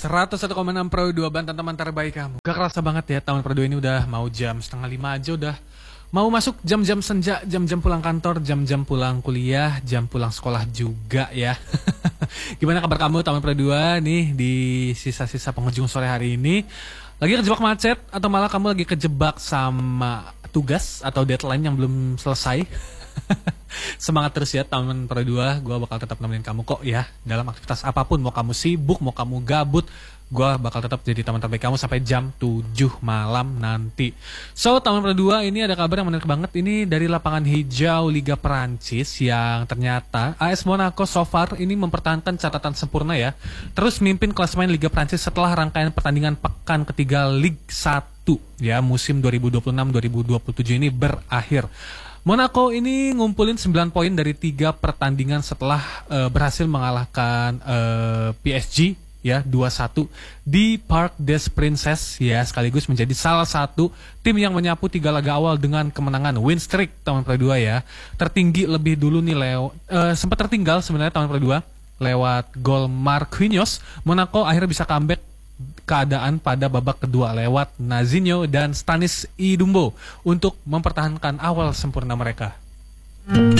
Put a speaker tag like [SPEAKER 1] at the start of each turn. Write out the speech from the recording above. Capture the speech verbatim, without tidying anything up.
[SPEAKER 1] seratus satu koma enam Pro dua Banten teman terbaik kamu. Gak kerasa banget ya tahun Pro dua ini udah mau jam setengah lima aja udah mau masuk jam-jam senja, jam-jam pulang kantor, jam-jam pulang kuliah, jam pulang sekolah juga ya. Gimana kabar kamu tahun Pro dua nih di sisa-sisa penghujung sore hari ini? Lagi kejebak macet atau malah kamu lagi kejebak sama tugas atau deadline yang belum selesai? Semangat terus ya tahun Pro dua, gue bakal tetap nemenin kamu kok ya dalam aktivitas apapun, mau kamu sibuk, mau kamu gabut, gue bakal tetap jadi teman terbaik kamu sampai jam tujuh malam nanti. So, tahun Pro dua ini ada kabar yang menarik banget, ini dari lapangan hijau Liga Perancis yang ternyata A S Monaco so far ini mempertahankan catatan sempurna ya, terus mimpin klasemen Liga Perancis setelah rangkaian pertandingan pekan ketiga Ligue satu ya musim dua ribu dua puluh enam dua ribu dua puluh tujuh ini berakhir. Monaco ini ngumpulin sembilan poin dari tiga pertandingan setelah uh, berhasil mengalahkan uh, P S G ya dua satu di Parc des Princes ya, sekaligus menjadi salah satu tim yang menyapu tiga laga awal dengan kemenangan win streak tahun Pro dua ya. Tertinggi lebih dulu nih Leo uh, sempat tertinggal sebenarnya tahun Pro dua lewat gol Marquinhos. Monaco akhirnya bisa comeback keadaan pada babak kedua lewat Nazinho dan Stanis Idumbo untuk mempertahankan awal sempurna mereka.